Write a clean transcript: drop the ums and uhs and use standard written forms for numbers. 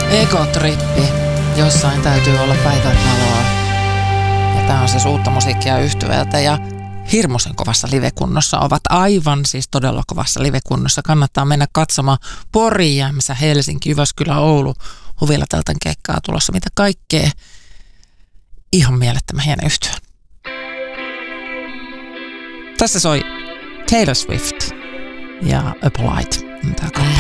Ekotrippi. Jossain täytyy olla päivänvaloa. Ja tää on siis uutta musiikkia yhtyöltä ja hirmuisen kovassa livekunnossa ovat aivan siis todella kovassa livekunnossa. Kannattaa mennä katsomaan Pori, Jämsä, Helsinki, Jyväskylä, Oulu, Huvilla tältä keikkaa tulossa. Mitä kaikkea. Ihan mielettömän hieno yhtyö. Tässä soi Taylor Swift ja Appolite.